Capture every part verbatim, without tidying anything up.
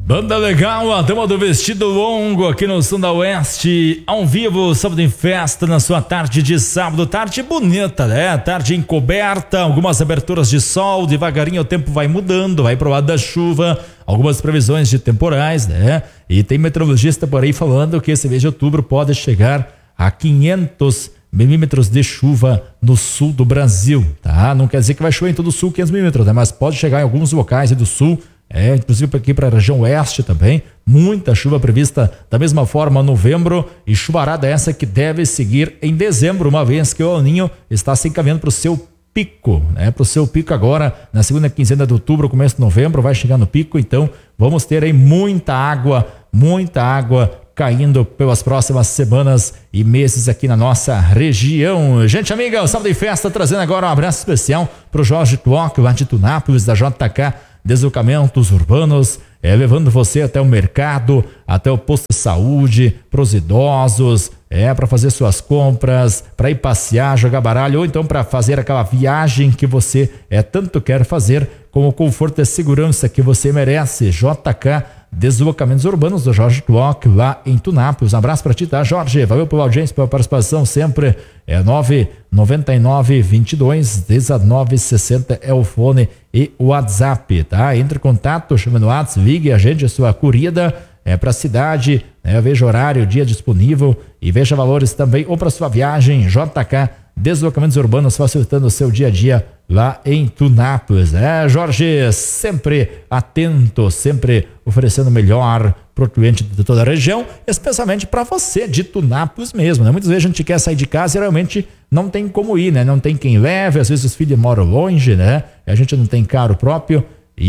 Banda legal, a dama do vestido longo aqui no Sul da Oeste, ao vivo, sábado em festa, na sua tarde de sábado, tarde bonita, né? Tarde encoberta, algumas aberturas de sol, devagarinho o tempo vai mudando, vai pro lado da chuva, algumas previsões de temporais, né? E tem meteorologista por aí falando que esse mês de outubro pode chegar a quinhentos milímetros de chuva no sul do Brasil, tá? Não quer dizer que vai chover em todo o sul quinhentos milímetros, né? Mas pode chegar em alguns locais do sul. É, inclusive aqui para a região oeste também, muita chuva prevista da mesma forma novembro e chuvarada essa que deve seguir em dezembro, uma vez que o El Niño está se encaminhando para o seu pico, né? Para o seu pico agora, na segunda quinzena de outubro, começo de novembro, vai chegar no pico, então vamos ter aí muita água, muita água caindo pelas próximas semanas e meses aqui na nossa região. Gente amiga, o Sábado em Festa trazendo agora um abraço especial para o Jorge Tuoc, lá de Tunápolis, da J K Deslocamentos Urbanos, é, levando você até o mercado, até o posto de saúde, para os idosos, é, para fazer suas compras, para ir passear, jogar baralho, ou então para fazer aquela viagem que você é, tanto quer fazer, com o conforto e segurança que você merece. J K Deslocamentos Urbanos do Jorge Tuoc, lá em Tunápolis. Um abraço para ti, tá, Jorge? Valeu pela audiência, pela participação sempre. É nove nove nove, vinte e dois, dezenove sessenta é o fone e o WhatsApp, tá? Entre em contato, chama no WhatsApp, ligue a gente, a sua corrida é para a cidade, né? Veja horário, dia disponível e veja valores também, ou para sua viagem. J K Deslocamentos Urbanos, facilitando o seu dia a dia lá em Tunápolis. É, Jorge, sempre atento, sempre oferecendo o melhor para o cliente de toda a região, especialmente para você de Tunápolis mesmo, né? Muitas vezes a gente quer sair de casa e realmente não tem como ir, né? Não tem quem leve, às vezes os filhos moram longe, né? A gente não tem carro próprio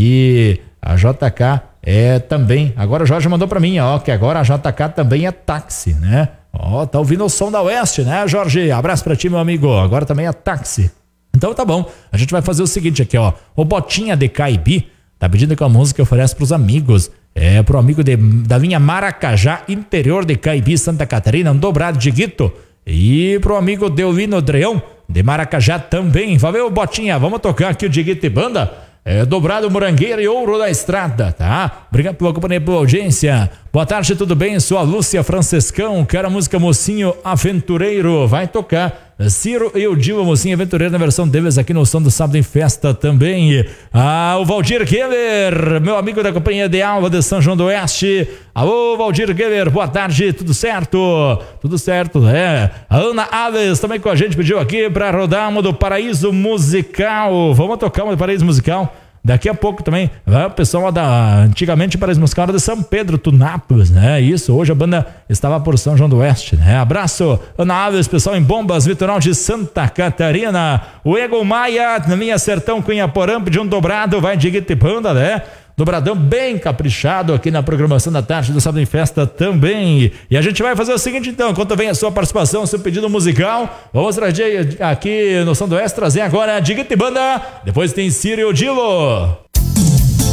e a J K é também, agora o Jorge mandou para mim, ó, que agora a J K também é táxi, né? Ó, tá ouvindo o som da Oeste, né, Jorge? Abraço pra ti, meu amigo. Agora também é táxi. Então tá bom. A gente vai fazer o seguinte aqui, ó. O Botinha de Caibi tá pedindo que a música oferece pros amigos. É, pro amigo de, da linha Maracajá, interior de Caibi, Santa Catarina, um dobrado de Guito. E pro amigo Deolino Dreão, de Maracajá também. Valeu, Botinha. Vamos tocar aqui o Diguito e Banda. É, dobrado Morangueira e Ouro da Estrada, tá? Obrigado pela companhia, pela audiência. Boa tarde, tudo bem? Sou a Lúcia Francescão, quero a música Mocinho Aventureiro. Vai tocar Ciro e o Dilma, Mocinho Aventureiro, na versão deles aqui no Som do Sábado em Festa também. Ah, o Valdir Keller, meu amigo da companhia de Alva de São João do Oeste. Alô, Valdir Keller, boa tarde, tudo certo? Tudo certo, é. A Ana Alves também com a gente pediu aqui pra rodar uma do Paraíso Musical. Vamos tocar uma do Paraíso Musical daqui a pouco também. O pessoal da antigamente Paraíso Musical era de São Pedro, Tunápolis, né? Isso, hoje a banda estava por São João do Oeste, né? Abraço, Ana Alves, pessoal em Bombas, Litoral de Santa Catarina. O Ego Maia, na minha Sertão Cunhaporã, pediu um dobrado, vai de Guita e Banda, né? Dobradão bem caprichado aqui na programação da tarde do Sábado em Festa também. E a gente vai fazer o seguinte então, enquanto vem a sua participação, seu pedido musical, vamos trazer aqui no Som do Oeste, trazer agora de Guita e Banda, depois tem Ciro e Odilo.